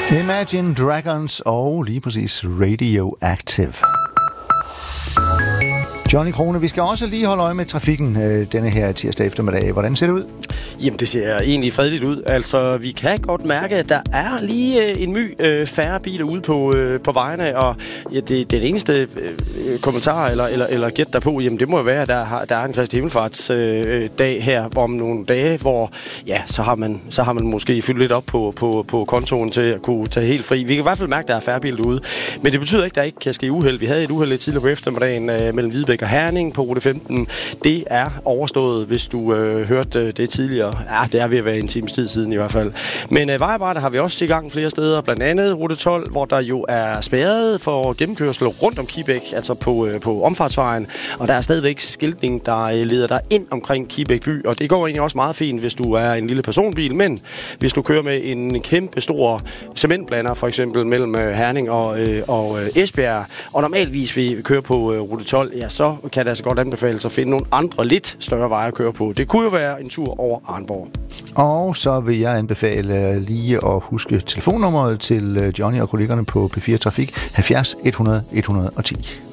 Imagine Dragons og lige præcis Radioactive. Johnny Krone, vi skal også lige holde øje med trafikken denne her tirsdag eftermiddag. Hvordan ser det ud? Jamen, det ser egentlig fredeligt ud. Altså, vi kan godt mærke, at der er lige en færre biler ude på vejene, og ja, det eneste kommentar eller gæt derpå, jamen det må jo være, at der er en Kristi Himmelfartsdag her om nogle dage, hvor ja, så har man måske fyldt lidt op på kontoen til at kunne tage helt fri. Vi kan i hvert fald mærke, at der er færre biler ude, men det betyder ikke, at der ikke kan ske uheld. Vi havde et uheld lidt tidligere på eftermiddagen mellem Hvidebæk og Herning på rute 15. Det er overstået, hvis du hørte det tidligere. Ja, det er ved at være en times tid siden i hvert fald. Men vejarbejder har vi også i gang flere steder, blandt andet rute 12, hvor der jo er spærret for gennemkørsel rundt om Kibæk, altså på omfartsvejen, og der er stadigvæk skiltning, der leder dig ind omkring Kibæk by, og det går egentlig også meget fint, hvis du er en lille personbil, men hvis du kører med en kæmpe stor cementblander, for eksempel mellem Herning og Esbjerg, og normalvis vi kører på rute 12, ja, så kan det altså godt anbefales at finde nogle andre lidt større veje at køre på. Det kunne jo være en tur over Arnborg. Og så vil jeg anbefale lige at huske telefonnummeret til Johnny og kollegerne på P4 Trafik 70 100 110.